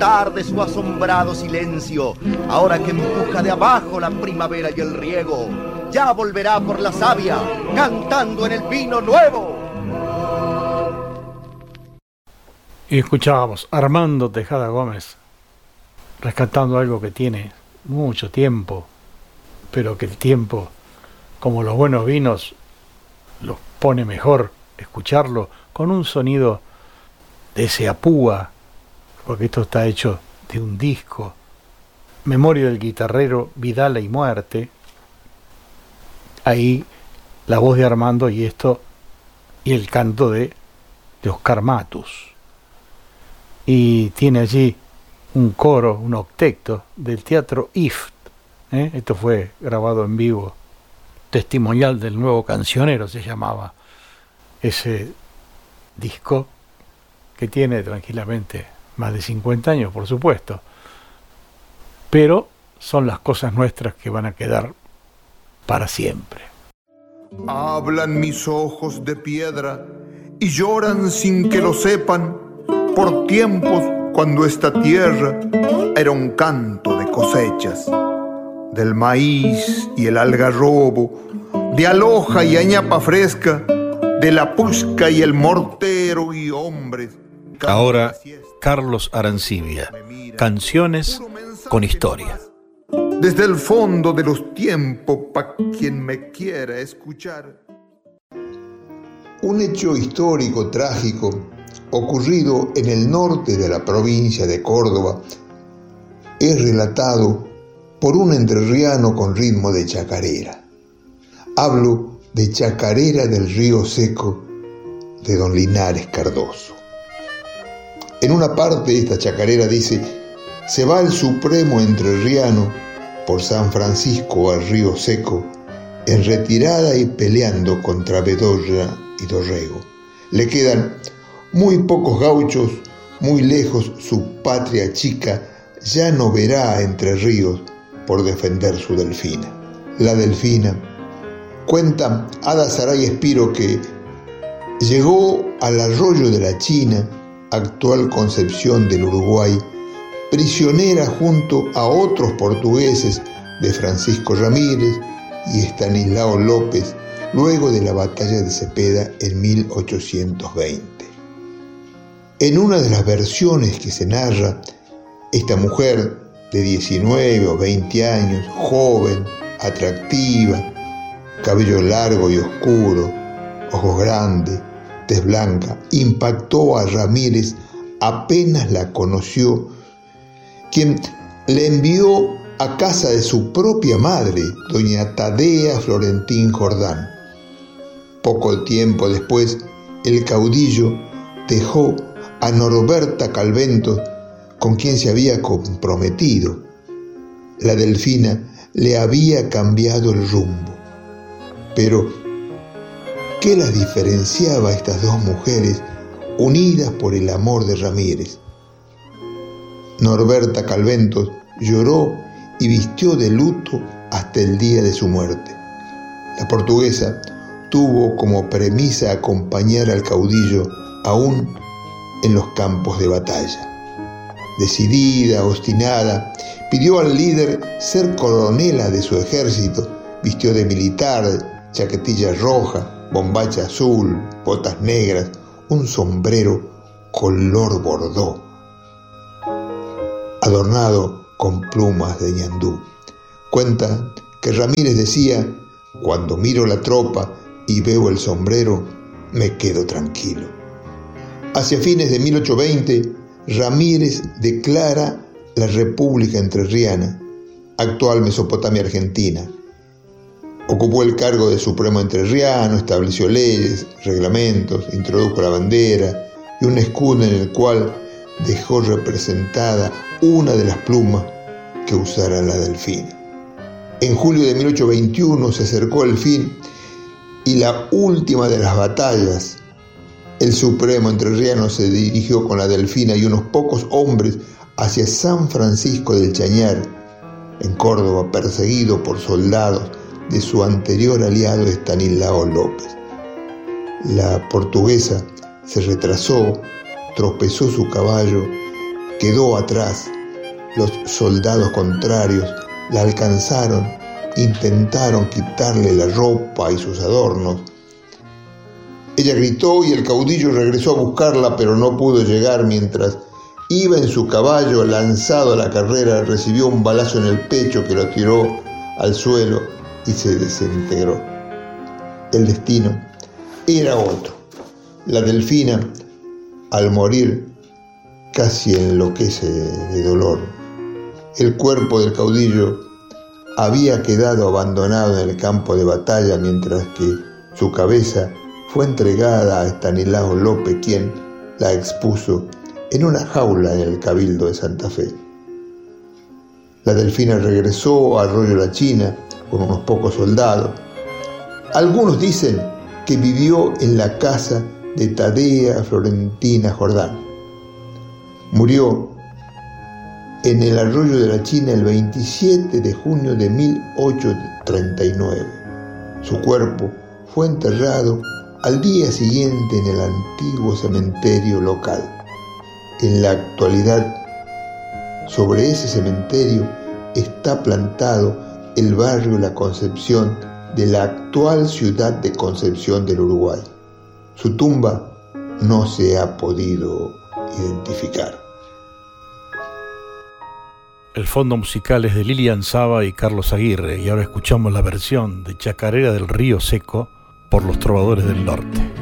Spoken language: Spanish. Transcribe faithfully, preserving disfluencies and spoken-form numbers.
despertar de su asombrado silencio, ahora que empuja de abajo la primavera y el riego. Ya volverá por la savia, cantando en el pino nuevo. Y escuchábamos Armando Tejada Gómez rescatando algo que tiene mucho tiempo, pero que el tiempo, como los buenos vinos, los pone mejor escucharlo con un sonido de ese apúa, porque esto está hecho de un disco, Memoria del guitarrero Vidala y Muerte. Ahí la voz de Armando y esto, y el canto de, de Oscar Matus. Y tiene allí un coro, un octeto del Teatro I F T. ¿eh? Esto fue grabado en vivo, testimonial del nuevo cancionero se llamaba ese disco, que tiene tranquilamente más de cincuenta años, por supuesto, pero son las cosas nuestras que van a quedar para siempre. Hablan mis ojos de piedra y lloran sin que lo sepan por tiempos cuando esta tierra era un canto de cosechas, del maíz y el algarrobo, de aloja y añapa fresca, de la pusca y el mortero y hombres. Ahora, Carlos Arancibia, canciones con historia. Desde el fondo de los tiempos, pa' quien me quiera escuchar. Un hecho histórico trágico ocurrido en el norte de la provincia de Córdoba es relatado por un entrerriano con ritmo de chacarera. Hablo de Chacarera del Río Seco de don Linares Cardoso. En una parte de esta chacarera dice: se va el supremo entrerriano por San Francisco al Río Seco, en retirada y peleando contra Bedoya y Dorrego. Le quedan muy pocos gauchos, muy lejos su patria chica, ya no verá Entre Ríos por defender su delfina. La delfina, cuenta Ada Saray Espiro, que llegó al arroyo de la China, actual Concepción del Uruguay, prisionera junto a otros portugueses de Francisco Ramírez y Estanislao López, luego de la batalla de Cepeda en mil ochocientos veinte. En una de las versiones que se narra, esta mujer de diecinueve o veinte años, joven, atractiva, cabello largo y oscuro, ojos grandes, tez blanca, impactó a Ramírez apenas la conoció, quien le envió a casa de su propia madre, doña Tadea Florentín Jordán. Poco tiempo después, el caudillo dejó a Norberta Calvento, con quien se había comprometido. La delfina le había cambiado el rumbo. Pero, ¿qué las diferenciaba a estas dos mujeres unidas por el amor de Ramírez? Norberta Calvento lloró y vistió de luto hasta el día de su muerte. La portuguesa tuvo como premisa acompañar al caudillo aún en los campos de batalla. Decidida, obstinada, pidió al líder ser coronela de su ejército, vistió de militar, chaquetilla roja, bombacha azul, botas negras, un sombrero color bordó, adornado con plumas de ñandú. Cuenta que Ramírez decía: cuando miro la tropa y veo el sombrero, me quedo tranquilo. Hacia fines de mil ochocientos veinte, Ramírez declara la República Entrerriana, actual Mesopotamia Argentina. Ocupó el cargo de Supremo Entrerriano, estableció leyes, reglamentos, introdujo la bandera y un escudo en el cual dejó representada una de las plumas que usara la delfina. En julio de mil ochocientos veintiuno se acercó el fin y la última de las batallas. El Supremo Entrerriano se dirigió con la delfina y unos pocos hombres hacia San Francisco del Chañar, en Córdoba, perseguido por soldados de su anterior aliado Estanislao López. La portuguesa se retrasó, tropezó su caballo, quedó atrás. Los soldados contrarios la alcanzaron, intentaron quitarle la ropa y sus adornos. Ella gritó y el caudillo regresó a buscarla, pero no pudo llegar. Mientras iba en su caballo lanzado a la carrera, recibió un balazo en el pecho que lo tiró al suelo y se desintegró. El destino era otro. La Delfina, al morir, casi enloquece de dolor. El cuerpo del caudillo había quedado abandonado en el campo de batalla, mientras que su cabeza fue entregada a Estanislao López, quien la expuso en una jaula en el Cabildo de Santa Fe. La Delfina regresó a Arroyo La China con unos pocos soldados. Algunos dicen que vivió en la casa de Tadea Florentina Jordán. Murió en el Arroyo de la China el veintisiete de junio de mil ochocientos treinta y nueve. Su cuerpo fue enterrado al día siguiente en el antiguo cementerio local. En la actualidad, sobre ese cementerio está plantado el barrio La Concepción de la actual ciudad de Concepción del Uruguay. Su tumba no se ha podido identificar. El fondo musical es de Lilian Saba y Carlos Aguirre, y ahora escuchamos la versión de Chacarera del Río Seco por los Trovadores del Norte.